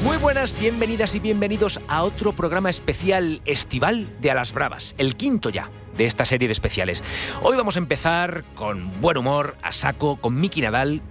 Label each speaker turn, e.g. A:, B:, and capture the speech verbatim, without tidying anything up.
A: Muy buenas, bienvenidas y bienvenidos a otro programa especial estival de A las Bravas, el quinto ya de esta serie de especiales. Hoy vamos a empezar con buen humor, a saco, con Miki Nadal,